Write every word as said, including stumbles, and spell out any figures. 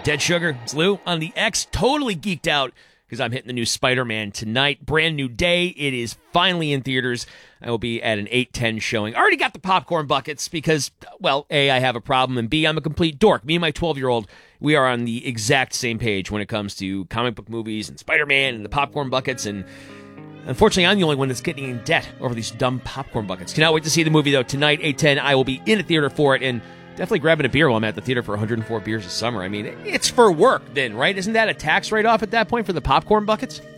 Dead Sugar, it's Lou on the X, totally geeked out because I'm hitting the new Spider-Man tonight. Brand new day. It is finally in theaters. I will be at an eight ten showing. Already got the popcorn buckets because, well, A, I have a problem, and B, I'm a complete dork. Me and my twelve-year-old, we are on the exact same page when it comes to comic book movies and Spider-Man and the popcorn buckets, and unfortunately, I'm the only one that's getting in debt over these dumb popcorn buckets. Cannot wait to see the movie, though. Tonight, eight ten, I will be in a theater for it, and definitely grabbing a beer while I'm at the theater for one hundred four beers a summer. I mean, it's for work then, right? Isn't that a tax write-off at that point for the popcorn buckets?